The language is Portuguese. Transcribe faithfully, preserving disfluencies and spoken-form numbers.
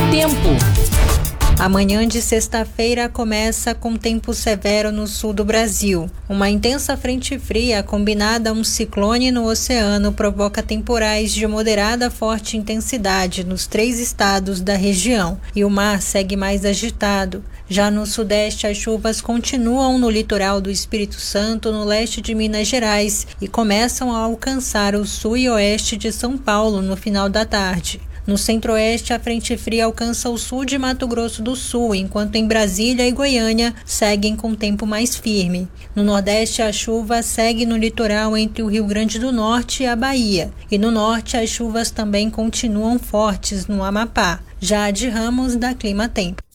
Tempo. A manhã de sexta-feira começa com tempo severo no sul do Brasil. Uma intensa frente fria combinada a um ciclone no oceano provoca temporais de moderada a forte intensidade nos três estados da região e o mar segue mais agitado. Já no sudeste, as chuvas continuam no litoral do Espírito Santo, no leste de Minas Gerais e começam a alcançar o sul e oeste de São Paulo no final da tarde. No centro-oeste, a frente fria alcança o sul de Mato Grosso do Sul, enquanto em Brasília e Goiânia seguem com tempo mais firme. No nordeste, a chuva segue no litoral entre o Rio Grande do Norte e a Bahia. E no norte, as chuvas também continuam fortes no Amapá. Já de Ramos, da Clima Tempo.